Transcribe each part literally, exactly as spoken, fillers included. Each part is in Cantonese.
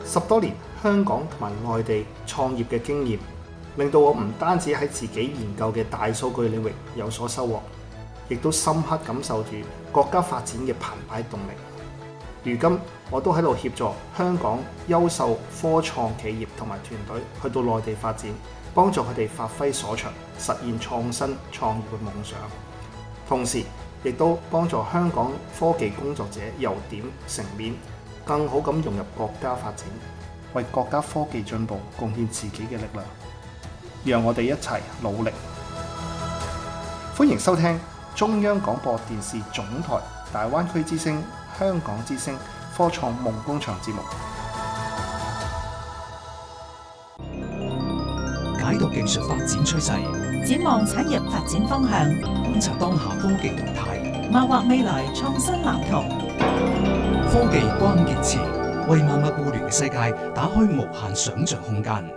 十多年香港同埋內地創業嘅經驗，令到我唔單止喺自己研究嘅大數據領域有所收穫，亦都深刻感受住國家發展嘅澎湃動力。如今我都喺度協助香港優秀科創企業同埋團隊去到內地發展，幫助佢哋發揮所長，實現創新創業嘅夢想。同時亦都幫助香港科技工作者由點成面，更好咁融入國家發展，為國家科技進步貢獻自己嘅力量。讓我哋一齊努力。歡迎收聽中央廣播電視總台大灣區之聲香港之聲科創夢工場節目， 解讀技術發展趨勢， 展望產業發展方向， 觀察當下科技動態， 謀劃未來創新藍圖。 科技關鍵詞，為萬物互聯嘅世界打開無限想像空間。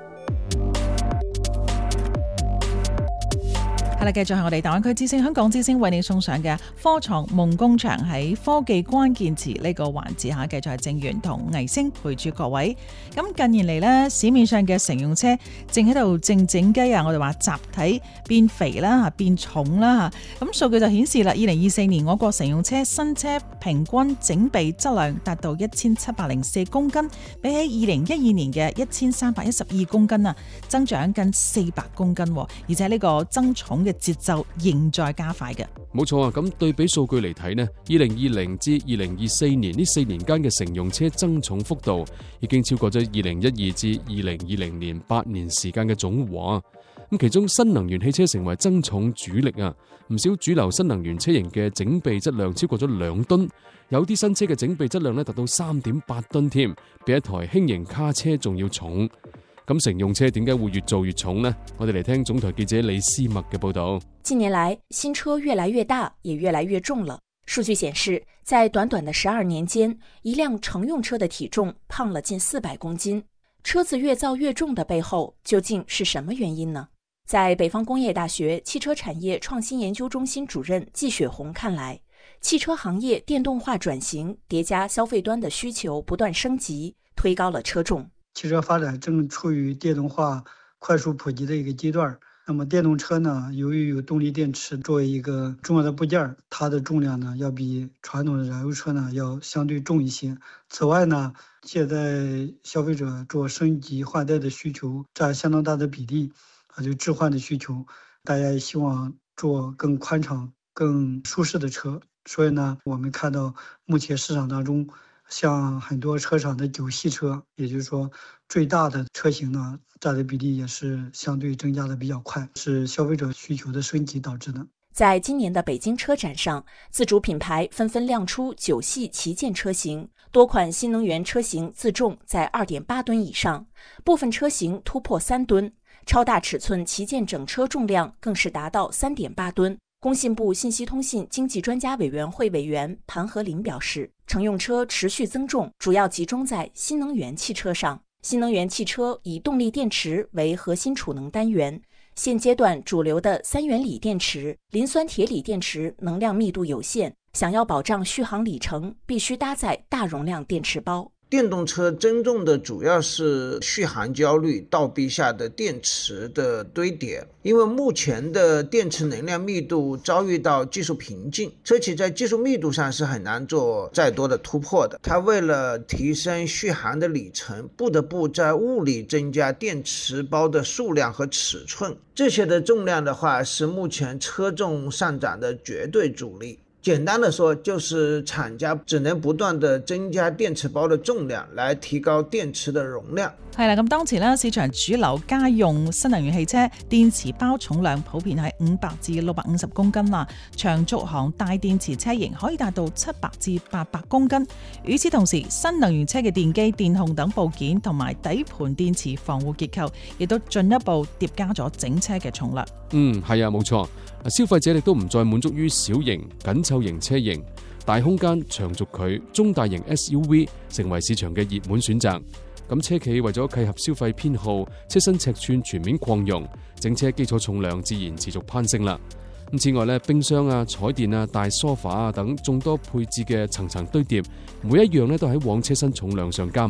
係啦，繼續係我哋大灣區之聲香港之聲為你送上嘅科創夢工場，喺科技關鍵詞呢個環節下，繼續係正源同倪星陪住各位。咁近年嚟呢，市面上嘅乘用車正喺度靜靜雞啊！我哋話集體變肥啦，變重啦嚇。咁數據就顯示啦，二零二四年我國乘用車新車平均整備質量達到一千七百零四公斤，比起二零一二年嘅一千三百一十二公斤啊，增長近四百公斤，而且呢個增重嘅節奏仍在加快嘅。 冇錯啊！咁對比數據嚟睇呢，二零二零至二零二四年呢四年間嘅乘用車增重幅度已經超過咗二零一二至二零二零年八年時間嘅總和。咁其中新能源汽車成為增重主力啊！唔少主流新能源車型嘅整備質量超過咗兩噸，有啲新車嘅整備質量咧達到三點八噸添，比一台輕型卡車仲要重。咁乘用車點解會越做越重呢？我哋嚟聽總台記者李思默嘅報道。 近年來，新車越來越大，也越來越重了。數據顯示，在短短的十二年間，一輛乘用車的體重胖了近四百公斤。車子越造越重的背後，究竟是什麼原因呢？在北方工業大學汽車產業創新研究中心主任季雪紅看來，汽車行業電動化轉型疊加消費端的需求不斷升級，推高了車重。 汽車發展正處於電動化快速普及的一個階段。那麼電動車呢，由於有動力電池作為一個重要的部件，它的重量呢要比傳統的燃油車呢要相對重一些。此外呢，現在消費者做升級換代的需求佔相當大的比例，啊，就置換的需求，大家也希望做更寬敞、更舒適的車。所以呢，我們看到目前市場當中，像很多車廠的九系車，也就是說最大的車型呢，佔的比例也是相對增加的比較快，是消費者需求的升級導致的。 在今年的北京車展上，自主品牌紛紛亮出九系旗艦車型，多款新能源車型自重在 二點八噸以上，部分車型突破三噸，超大尺寸旗艦整車重量更是達到 三點八噸。工信部信息通信經濟專家委員會委員盤和林表示，乘用車持續增重主要集中在新能源汽車上。新能源汽車以動力電池為核心儲能單元，現階段主流的三元鋰電池、磷酸鐵鋰電池能量密度有限，想要保障續航里程，必須搭載大容量電池包。 電動車增重的主要是續航焦慮倒逼下的電池的堆疊，因為目前的電池能量密度遭遇到技術瓶頸，車企在技術密度上是很難做再多的突破的。它為了提升續航的里程，不得不在物理增加電池包的數量和尺寸，這些的重量的話是目前車重上漲的絕對主力。簡單的說，就是廠家只能不斷的增加電池包的重量，來提高電池的容量。 係啦，咁當前呢，市場主流家用新能源汽車電池包重量普遍係五百至六百五十公斤啦，長續航大電池車型可以達到七百至八百公斤。與此同時，新能源車嘅電機、電控等部件同埋底盤電池防護結構，亦都進一步疊加咗整車嘅重量。 嗯，係啊，冇錯。消費者亦都唔再滿足於小型、緊湊型車型，大空間、長軸距、中大型 S U V 成為市場嘅熱門選擇。咁車企為咗契合消費偏好，車身尺寸全面擴容，整車基礎重量自然持續攀升啦。咁此外咧，冰箱啊、彩電啊、大梳化啊等眾多配置嘅層層堆疊，每一樣咧都喺往車身重量上加